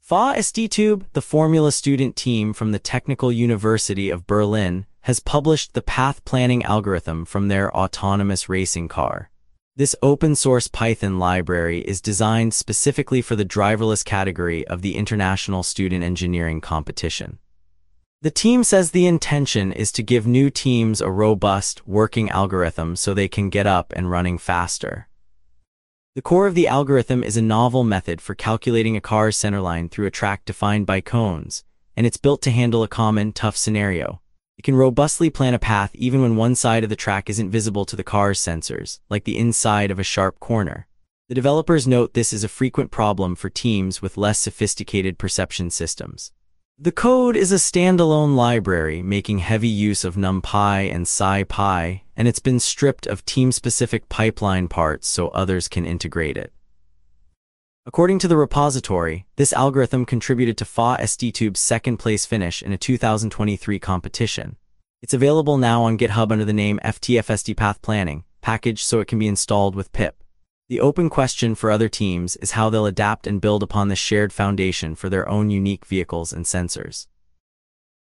FA-ST-Tube, the Formula student team from the Technical University of Berlin, has published the path planning algorithm from their autonomous racing car. This open-source Python library is designed specifically for the driverless category of the International Student Engineering Competition. The team says the intention is to give new teams a robust, working algorithm so they can get up and running faster. The core of the algorithm is a novel method for calculating a car's centerline through a track defined by cones, and it's built to handle a common, tough scenario. It can robustly plan a path even when one side of the track isn't visible to the car's sensors, like the inside of a sharp corner. The developers note this is a frequent problem for teams with less sophisticated perception systems. The code is a standalone library making heavy use of NumPy and SciPy, and it's been stripped of team-specific pipeline parts so others can integrate it. According to the repository, this algorithm contributed to FA-ST-Tube's second-place finish in a 2023 competition. It's available now on GitHub under the name FTFSD Path Planning, packaged so it can be installed with pip. The open question for other teams is how they'll adapt and build upon the shared foundation for their own unique vehicles and sensors.